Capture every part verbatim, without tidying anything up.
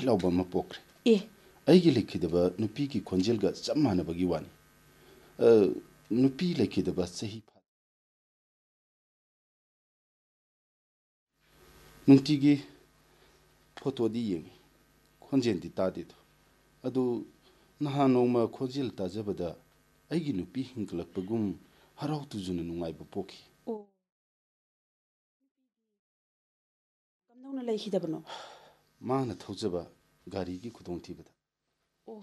ꯂꯥꯎꯕ ꯑꯃ ꯄꯣꯛꯈ꯭ꯔꯦ ꯑꯦ ꯑꯩꯒꯤ ꯂꯩꯈꯤꯗꯕ ꯅꯨꯄꯤꯒꯤ ꯈꯣꯟꯖꯦꯜꯒ ꯆꯞ ꯃꯥꯟꯅꯕꯒꯤ ꯋꯥꯅꯤ ꯅꯨꯄꯤ ꯂꯩꯈꯤꯗꯕ ꯆꯍꯤ ꯅꯨꯡꯇꯤꯒꯤ ꯐꯣꯇꯣꯗꯤ ꯌꯦꯡꯉꯤ ꯈꯣꯟꯖꯦꯜꯗꯤ ꯇꯥꯗꯦꯗꯣ ꯑꯗꯨ ꯅꯍꯥꯟ ꯅꯣꯡꯃ ꯈꯣꯟꯖꯦꯜ ꯇꯥꯖꯕꯗ ꯑꯩꯒꯤ ꯅꯨꯄꯤ ꯍꯤꯡꯒꯠꯂꯛꯄꯒꯨꯝ ꯍꯔꯥꯎ ꯇꯨꯖꯨꯅ ꯅꯨꯡꯉꯥꯏꯕ ꯄꯣꯛꯈꯤ ꯑꯣ ꯀꯝꯗꯧꯅ ꯂꯩꯈꯤꯗꯕꯅꯣ ꯃꯥꯅ ꯊꯧꯖꯕ ꯒꯥꯔꯤꯒꯤ ꯈꯨꯗꯣꯡꯊꯤꯕꯗ ꯑꯣ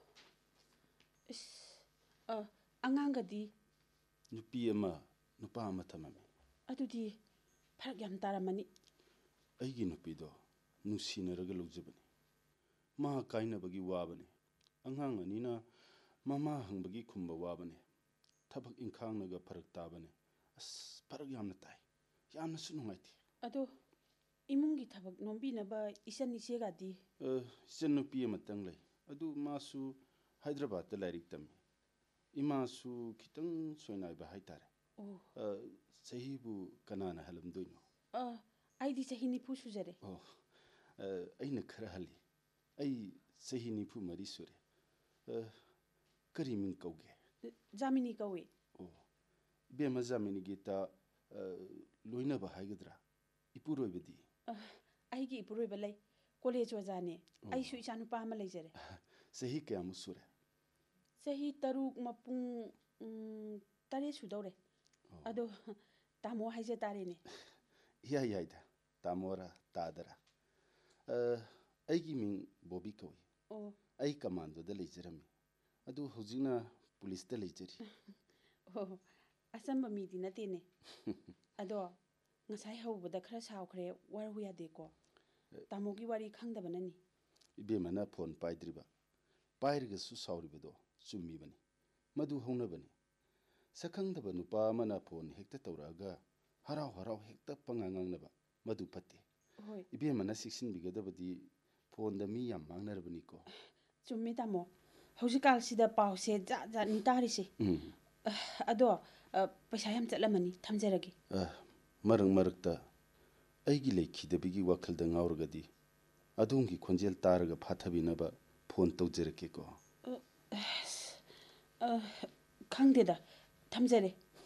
ꯏꯁ ꯑꯉꯥꯡꯒꯗꯤ ꯅꯨꯄꯤ ꯑꯃ ꯅꯨꯄꯥ ꯑꯃ ꯊꯝꯃꯝꯃꯤ ꯑꯗꯨꯗꯤ ꯐꯔꯛ ꯌꯥꯝ ꯇꯥꯔꯝꯃꯅꯤ ꯑꯩꯒꯤ ꯅꯨꯄꯤꯗꯣ ꯅꯨꯡꯁꯤꯅꯔꯒ ꯂꯧꯖꯕꯅꯤ ꯃꯥ ꯀꯥꯏꯅꯕꯒꯤ ꯋꯥꯕꯅꯤ ꯑꯉꯥꯡ ꯑꯅꯤꯅ ꯃꯃꯥ ꯍꯪꯕꯒꯤ ꯈꯨꯝꯕ ꯋꯥꯕꯅꯤ ꯊꯕꯛ ꯏꯪꯈꯥꯡꯅꯒ ꯐꯔꯛ ꯇꯥꯕꯅꯤ ꯑꯁ ꯐꯔꯛ ꯌꯥꯝꯅ ꯇꯥꯏ ꯌꯥꯝꯅꯁꯨ ꯅꯨꯡꯉꯥꯏꯇꯦ ꯑꯗꯣ ꯏꯃꯨꯡꯒꯤ ꯊꯕꯛ ꯅꯣꯝꯕꯤꯅꯕ ꯏꯆꯟ ꯏꯆꯦꯒꯗꯤ ꯏꯆꯟ ꯅꯨꯄꯤ ꯑꯃꯇꯪ ꯂꯩ ꯑꯗꯨ ꯃꯥꯁꯨ ꯍꯥꯏꯗ꯭ꯔꯕꯥꯗꯇ ꯂꯥꯏꯔꯤꯛ ꯇꯝꯃꯤ ꯏꯃꯥꯁꯨ ꯈꯤꯇꯪ ꯁꯣꯏꯅꯥꯏꯕ ꯍꯥꯏꯇꯥꯔꯦ ꯆꯍꯤꯕꯨ ꯀꯅꯥꯅ ꯍꯜꯂꯝꯗꯣꯏꯅꯣ ꯑꯩꯗꯤ ꯆꯍꯤ ꯅꯤꯐꯨ ꯁꯨꯖꯔꯦ ꯑꯣ ꯑꯩꯅ ꯈꯔ ꯍꯜꯂꯤ ꯑꯩ ꯆꯍꯤ ꯅꯤꯐꯨ ꯃꯔꯤ ꯁꯨꯔꯦ ꯀꯔꯤ ꯃꯤꯡ ꯀꯧꯒꯦ ꯖꯥꯃꯤꯅꯤ ꯀꯧꯏ ꯑꯣ ꯏꯕꯦꯝꯃ ꯖꯥꯃꯤꯅꯤꯒꯤꯇ ꯂꯣꯏꯅꯕ ꯍꯥꯏꯒꯗ꯭ꯔꯥ ꯏꯄꯨꯔꯣꯏꯕꯗꯤ ꯑꯩꯒꯤ ꯏꯄꯨꯔꯣꯏꯕ ꯂꯩ ꯀꯣꯂꯦꯖ ꯑꯣꯖꯥꯅꯦ ꯑꯩꯁꯨ ꯏꯆꯥꯅꯨꯄꯥ ꯑꯃ ꯂꯩꯖꯔꯦ ꯆꯍꯤ ꯀꯌꯥꯃꯨꯛ ꯁꯨꯔꯦ ꯆꯍꯤ ꯇꯔꯨꯛ ꯃꯄꯨꯡ ꯇꯔꯦꯠ ꯁꯨꯗꯧꯔꯦ ꯑꯗꯣ ꯇꯥꯃꯣ ꯍꯥꯏꯖ ꯇꯥꯔꯦꯅꯦ ꯏꯌꯥ ꯌꯥꯏꯗ ꯇꯥꯃꯣꯔꯥ ꯇꯥꯗꯔꯥ ꯑꯩꯒꯤ ꯃꯤꯡ ꯕꯣꯕꯤ ꯀꯧꯏ ꯑꯩ ꯀꯃꯥꯟꯗꯣꯗ ꯂꯩꯖꯔꯝꯃꯤ ꯑꯗꯨ ꯍꯧꯖꯤꯛꯅ ꯄꯨꯂꯤꯁꯇ ꯂꯩꯖꯔꯤ ꯑꯣ ꯑꯆꯝꯕ ꯃꯤꯗꯤ ꯅꯠꯇꯦꯅꯦ ꯑꯗꯣ ꯉꯁꯥꯏ ꯍꯧꯕꯗ ꯈꯔ ꯁꯥꯎꯈ꯭ꯔꯦ ꯋꯥꯔꯧ ꯌꯥꯗꯦꯀꯣ ꯇꯥꯃꯣꯒꯤ ꯋꯥꯔꯤ ꯈꯪꯗꯕꯅꯅꯤ ꯏꯕꯦꯝꯃꯅ ꯐꯣꯟ ꯄꯥꯏꯗ꯭ꯔꯤꯕ ꯄꯥꯏꯔꯒꯁꯨ ꯁꯥꯎꯔꯤꯕꯗꯣ ꯆꯨꯝꯃꯤꯕꯅꯤ ꯃꯗꯨ ꯍꯧꯅꯕꯅꯤ ꯁꯛꯈꯪꯗꯕ ꯅꯨꯄꯥ ꯑꯃꯅ ꯐꯣꯟ ꯍꯦꯛꯇ ꯇꯧꯔꯛꯑꯒ ꯍꯔꯥꯎ ꯍꯔꯥꯎ ꯍꯦꯛꯇ ꯄꯪꯉꯥꯡ ꯉꯥꯡꯅꯕ ꯃꯗꯨ ꯐꯠꯇꯦ ꯏꯕꯦꯝꯃꯅ ꯆꯦꯛꯁꯤꯟꯕꯤꯒꯗꯕꯗꯤ ꯐꯣꯟꯗ ꯃꯤ ꯌꯥꯝ ꯃꯥꯡꯅꯔꯕꯅꯤꯀꯣ ꯆꯨꯝꯃꯤ ꯇꯥꯃꯣ ꯍꯧꯖꯤꯛꯀꯥꯟꯁꯤꯗ ꯄꯥꯎꯁꯦ ꯖꯥꯠ ꯖꯥꯠꯅꯤ ꯇꯥꯔꯤꯁꯦ ꯑꯗꯣ ꯄꯩꯁꯥ ꯌꯥꯝ ꯆꯠꯂꯝꯃꯅꯤ ꯊꯝꯖꯔꯒꯦ ꯃꯔꯛ ꯃꯔꯛꯇ ꯑꯩꯒꯤ ꯂꯩꯈꯤꯗꯕꯒꯤ ꯋꯥꯈꯜꯗ ꯉꯥꯎꯔꯒꯗꯤ ꯑꯗꯣꯝꯒꯤ ꯈꯣꯟꯖꯦꯜ ꯇꯥꯔꯒ ꯐꯥꯊꯕꯤꯅꯕ ꯐꯣꯟ ꯇꯧꯖꯔꯛꯀꯦꯀꯣ ꯈꯪꯗꯦꯗ ꯊꯝꯖꯔꯦ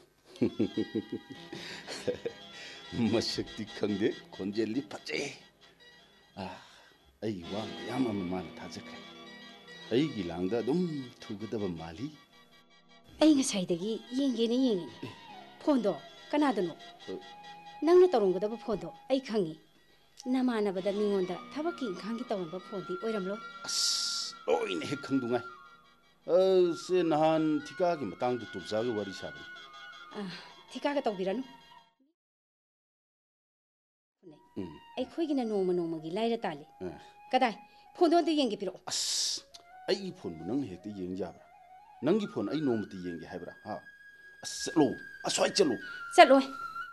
ꯃꯁꯛꯇꯤ ꯈꯪꯗꯦ ꯈꯣꯟꯖꯦꯜꯗꯤ ꯐꯖꯩ ꯑꯩꯒꯤ ꯋꯥ ꯃꯌꯥꯝ ꯑꯃ ꯃꯥꯅ ꯊꯥꯖꯈ꯭ꯔꯦ ꯑꯩꯒꯤ ꯂꯥꯡꯗ ꯑꯗꯨꯝ ꯊꯨꯒꯗꯕ ꯃꯥꯜꯂꯤ ꯑꯩ ꯉꯁꯥꯏꯗꯒꯤ ꯌꯦꯡꯒꯦꯅ ꯌꯦꯡꯉꯤꯅꯤ ꯐꯣꯟꯗꯣ ꯀꯅꯥꯗꯅꯣ ꯅꯪꯅ ꯇꯧꯔꯝꯒꯗꯕ ꯐꯣꯟꯗꯣ ꯑꯩ ꯈꯪꯉꯤ ꯅꯃꯥꯟꯅꯕꯗ ꯃꯤꯉꯣꯟꯗ ꯊꯕꯛꯀꯤ ꯏꯪꯈꯥꯡꯒꯤ ꯇꯧꯔꯝꯕ ꯐꯣꯟꯗꯤ ꯑꯣꯏꯔꯝꯂꯣꯏ ꯑꯁ ꯂꯣꯏꯅ ꯍꯦꯛ ꯈꯪꯗꯨꯉꯥꯏ ꯁꯦ ꯅꯍꯥꯟ ꯊꯤꯀꯥꯒꯤ ꯃꯇꯥꯡꯗ ꯇꯣꯞꯆꯥꯒ ꯋꯥꯔꯤ ꯁꯥꯕꯅꯤ ꯊꯤꯀꯥꯒ ꯇꯧꯕꯤꯔꯅꯨ ꯑꯩꯈꯣꯏꯒꯤꯅ ꯅꯣꯡꯃ ꯅꯣꯡꯃꯒꯤ ꯂꯥꯏꯔ ꯇꯥꯜꯂꯤ ꯀꯗꯥꯏ ꯐꯣꯟꯗꯣ ꯑꯝꯇ ꯌꯦꯡꯒꯦ ꯄꯤꯔꯛꯑꯣ ꯑꯁ ꯑꯩꯒꯤ ꯐꯣꯟꯕꯨ ꯅꯪꯅ ꯍꯦꯛꯇ ꯌꯦꯡ ꯌꯥꯕ꯭ꯔꯥ ꯅꯪꯒꯤ ꯐꯣꯟ ꯑꯩ ꯅꯣꯡꯃꯇ ꯌꯦꯡꯒꯦ ꯍꯥꯏꯕ꯭ꯔꯥ ꯍꯥ ꯑꯁ ꯆꯠꯂꯣ ꯑꯁ꯭ꯋꯥꯏ ꯆꯠꯂꯣ ꯆꯠꯂꯣꯏ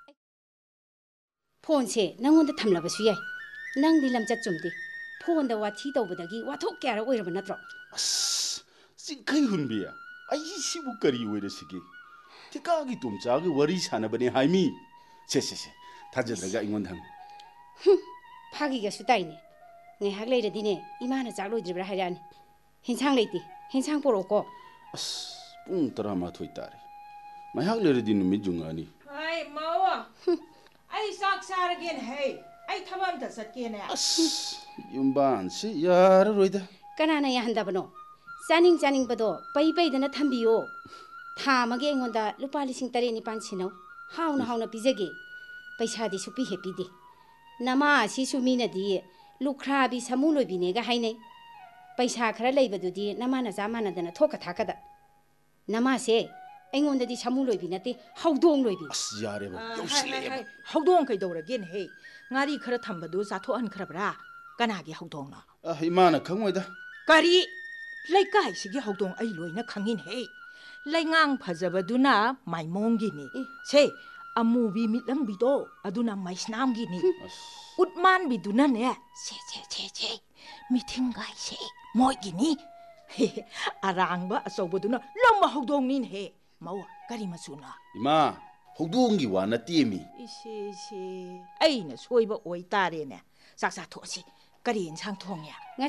ꯐꯣꯟꯁꯦ ꯅꯪꯉꯣꯟꯗ ꯊꯝꯂꯕꯁꯨ ꯌꯥꯏ ꯅꯪꯗꯤ ꯂꯝꯆꯠ ꯆꯨꯝꯗꯦ ꯐꯣꯟꯗ ꯋꯥꯊꯤ ꯇꯧꯕꯗꯒꯤ ꯋꯥꯊꯣꯛ ꯀꯌꯥꯔ ꯑꯣꯏꯔꯕ ꯅꯠꯇ꯭ꯔꯣ ꯑꯁ ꯆꯤꯡꯈꯩ ꯍꯨꯟꯕꯤ ꯑꯩ ꯁꯤꯕꯨ ꯀꯔꯤ ꯑꯣꯏꯔꯁꯤꯒꯦ ꯊꯤꯀꯥꯒꯤ ꯇꯣꯝꯆꯥꯒ ꯋꯥꯔꯤ ꯁꯥꯟꯅꯕꯅꯦ ꯍꯥꯏꯃꯤ ꯁꯦ ꯁꯦ ꯁꯦ ꯊꯥꯖꯗ꯭ꯔꯒ ꯑꯩꯉꯣꯟꯗ ꯍꯪꯉꯨ ꯐꯥꯒꯤꯒꯁꯨ ꯇꯥꯏꯅꯦ ꯉꯥꯏꯍꯥꯛ ꯂꯩꯔꯗꯤꯅꯦ ꯏꯃꯥꯅ ꯆꯥꯛ ꯂꯣꯏꯗ꯭ꯔꯤꯕ꯭ꯔꯥ ꯍꯥꯏꯔꯛꯑꯅꯤ ꯍꯦꯟꯁꯥꯡ ꯂꯩꯇꯦ ꯍꯦꯟꯁꯥꯡ ꯄꯣꯔꯛꯑꯣꯀꯣ ꯑꯁ ꯄꯨꯡ ꯇꯔꯥꯃꯥꯊꯣꯏ ꯇꯥꯔꯦ ꯉꯥꯏꯍꯥꯛ ꯂꯩꯔꯗꯤ ꯅꯨꯃꯤꯠ ꯌꯨꯡꯉꯛꯑꯅꯤ ꯍꯥꯏ ꯃꯥꯋꯥ ꯑꯩ ꯆꯥꯛ ꯆꯥꯔꯒꯦꯅ ꯍꯩ ꯑꯩ ꯊꯕꯛ ꯑꯝꯇ ꯆꯠꯀꯦꯅꯦ ꯑꯁ ꯌꯨꯝꯕꯥꯟꯁꯤ ꯌꯥꯔꯔꯣꯏꯗ ꯀꯅꯥꯅ ꯌꯥꯍꯟꯗꯕꯅꯣ ꯆꯥꯅꯤꯡ ꯆꯥꯅꯤꯡꯕꯗꯣ ꯄꯩ ꯄꯩꯗꯅ ꯊꯝꯕꯤꯌꯣ ꯊꯥ ꯑꯃꯒꯤ ꯑꯩꯉꯣꯟꯗ ꯂꯨꯄꯥ ꯂꯤꯁꯤꯡ ꯇꯔꯦꯠ ꯅꯤꯄꯥꯜ ꯁꯤꯟꯅꯧ ꯍꯥꯎꯅ ꯍꯥꯎꯅ ꯄꯤꯖꯒꯦ ꯄꯩꯁꯥꯗꯤ ꯁꯨꯄꯤ ꯍꯦꯛ ꯄꯤꯗꯦ ꯅꯃꯥ ꯑꯁꯤꯁꯨ ꯃꯤꯅꯗꯤ ꯂꯨꯈ꯭ꯔꯥꯕꯤ ꯁꯥꯃꯨ ꯂꯣꯏꯕꯤꯅꯦꯒ ꯍꯥꯏꯅꯩ ꯄꯩꯁꯥ ꯈꯔ ꯂꯩꯕꯗꯨꯗꯤ ꯅꯃꯥ ꯅꯆꯥ ꯃꯥꯟꯅꯗꯅ ꯊꯣꯛꯀ ꯊꯥꯛꯀꯗ ꯅꯃꯥꯁꯦ ꯑꯩꯉꯣꯟꯗꯗꯤ ꯁꯥꯃꯨ ꯂꯣꯏꯕꯤ ꯅꯠꯇꯦ ꯍꯧꯗꯣꯡ ꯂꯣꯏꯕꯤ ꯑꯁ ꯌꯥꯔꯦꯕ ꯌꯧꯁꯤꯜꯂꯛꯑꯦꯕ ꯍꯧꯗꯣꯡ ꯀꯩꯗꯧꯔꯒꯦꯅ ꯍꯦ ꯉꯥꯔꯤ ꯈꯔ ꯊꯝꯕꯗꯨ ꯆꯥꯊꯣꯛꯍꯟꯈ꯭ꯔꯕ꯭ꯔꯥ ꯀꯅꯥꯒꯤ ꯍꯧꯗꯣꯡꯅꯣ ꯏꯃꯥꯅ ꯈꯪꯉꯣꯏꯗ ꯀꯔꯤ ꯂꯩꯀꯥꯏꯁꯤꯒꯤ ꯍꯧꯗꯣꯡ ꯑꯩ ꯂꯣꯏꯅ ꯈꯪꯉꯤꯅꯦꯍꯦ ꯂꯩꯉꯥꯡ ꯐꯖꯕꯗꯨꯅ ꯃꯥꯏꯃꯣꯡꯒꯤꯅꯤ ꯁꯦ ꯑꯃꯨꯕꯤ ꯃꯤꯠꯂꯝꯕꯤꯗꯣ ꯑꯗꯨꯅ ꯃꯩꯁꯅꯥꯝꯒꯤꯅꯤ ꯎꯠꯃꯥꯟꯕꯤꯗꯨꯅꯅꯦ ꯁꯦ ꯁꯦ ꯁꯦ ꯁꯦ ꯃꯤꯊꯤꯡꯒꯥꯏꯁꯦ ꯃꯣꯏꯒꯤꯅꯤ ꯑꯔꯥꯡꯕ ꯑꯆꯧꯕꯗꯨꯅ ꯂꯝꯕ ꯍꯧꯗꯣꯡꯅꯤꯅꯦꯍꯦ ꯃꯧ ꯀꯔꯤ ꯃꯆꯨꯅꯣ ꯏꯃꯥ ꯍꯧꯗꯣꯡꯒꯤ ꯋꯥ ꯅꯠꯇꯦꯃꯤ ꯏꯁꯦ ꯏꯁꯦ ꯑꯩꯅ ꯁꯣꯏꯕ ꯑꯣꯏꯇꯥꯔꯦꯅꯦ ꯆꯥꯛ ꯆꯥꯊꯣꯛꯑꯁꯤ ꯀꯔꯤ ꯏꯟꯁꯥꯡ ꯊꯣꯡꯉꯦ